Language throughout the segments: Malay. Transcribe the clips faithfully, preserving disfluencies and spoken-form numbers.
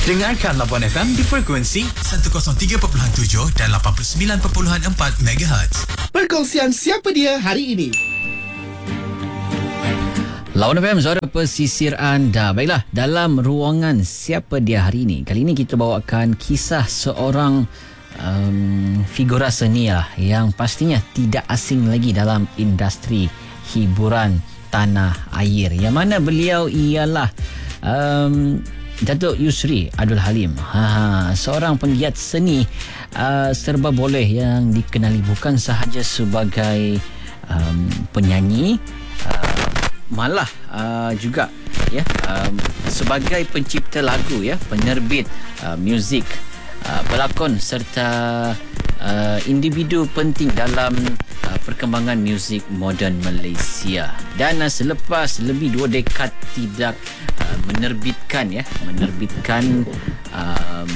Dengarkan Labuan F M di frekuensi seratus tiga perpuluhan tujuh dan lapan puluh sembilan perpuluhan empat megahertz. Perkongsian siapa dia hari ini. Lawan F M, suara pesisir anda. Baiklah, dalam ruangan siapa dia hari ini, kali ini kita bawakan kisah seorang um, figura seni lah, yang pastinya tidak asing lagi dalam industri hiburan tanah air, yang mana beliau ialah um, Datuk Yusri Abdul Halim. Ha, seorang penggiat seni uh, serba boleh yang dikenali bukan sahaja sebagai um, penyanyi, uh, malah uh, juga ya um, sebagai pencipta lagu, ya, penerbit uh, muzik, uh, pelakon serta uh, individu penting dalam uh, perkembangan muzik moden Malaysia. Dan uh, selepas lebih dua dekad tidak uh, menerbitkan ya menerbitkan um,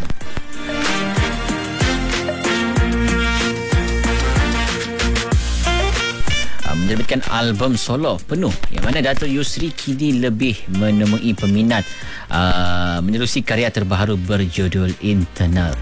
menerbitkan album solo penuh, yang mana Datuk Yusri kini lebih menemui peminat uh, menerusi karya terbaru berjudul Internal.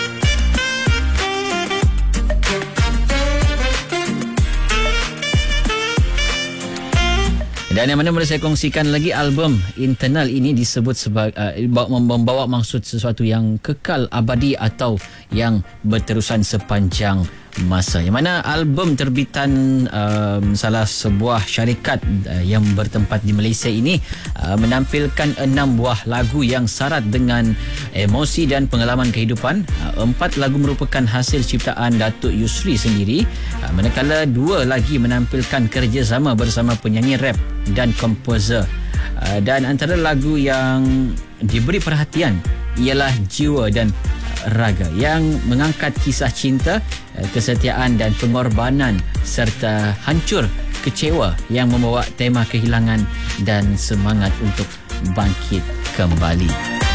Dan yang mana boleh saya kongsikan lagi, album Internal ini disebut sebagai uh, membawa maksud sesuatu yang kekal, abadi atau yang berterusan sepanjang masa. Yang mana album terbitan um, salah sebuah syarikat uh, yang bertempat di Malaysia ini uh, menampilkan enam buah lagu yang syarat dengan emosi dan pengalaman kehidupan. Uh, empat lagu merupakan hasil ciptaan Datuk Yusri sendiri, uh, manakala dua lagi menampilkan kerjasama bersama penyanyi rap dan komposer. Uh, dan antara lagu yang diberi perhatian ialah Jiwa dan Raga, yang mengangkat kisah cinta, kesetiaan dan pengorbanan serta hancur kecewa yang membawa tema kehilangan dan semangat untuk bangkit kembali.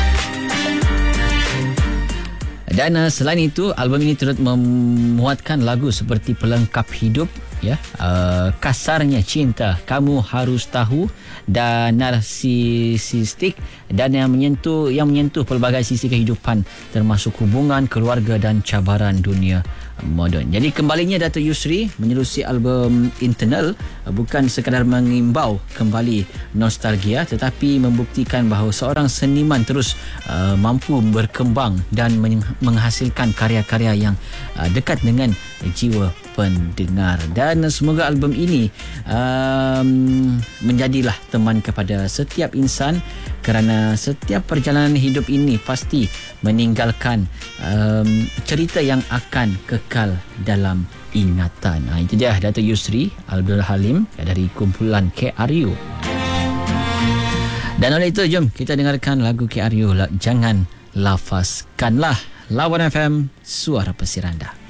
Dan uh, selain itu, album ini turut memuatkan lagu seperti Pelengkap Hidup, ya, uh, Kasarnya Cinta, Kamu Harus Tahu, dan Narsisistik, dan yang menyentuh yang menyentuh pelbagai sisi kehidupan termasuk hubungan, keluarga dan cabaran dunia moden. Jadi kembalinya Datuk Yusri menerusi album Internal bukan sekadar mengimbau kembali nostalgia, tetapi membuktikan bahawa seorang seniman terus uh, mampu berkembang dan menghasilkan karya-karya yang uh, dekat dengan jiwa pendengar. Dan semoga album ini um, menjadilah teman kepada setiap insan, kerana setiap perjalanan hidup ini pasti meninggalkan um, cerita yang akan kekal dalam ingatan. Ha, itu dia Datuk Yusri Abdul Halim dari kumpulan K R U. Dan oleh itu, jom kita dengarkan lagu K R U, Jangan Lafazkanlah. Lawan F M, suara pesir anda.